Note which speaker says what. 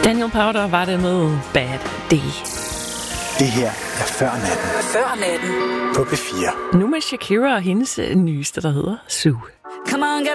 Speaker 1: Daniel Powter var det med Bad Day.
Speaker 2: Det her er Før Natten.
Speaker 3: Før Natten.
Speaker 2: På P4.
Speaker 1: Nu med Shakira og hendes nyeste, der hedder Sue.
Speaker 3: Come on, get